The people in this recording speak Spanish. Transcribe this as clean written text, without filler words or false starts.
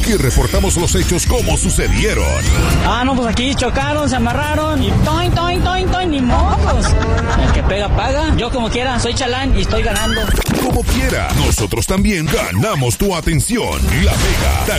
Aquí reportamos los hechos como sucedieron. No, pues aquí chocaron, se amarraron y toin, toin, toin, toin, ni mocos. El que pega, paga. Yo como quiera, soy chalán y estoy ganando. Como quiera, nosotros también ganamos tu atención. La Mega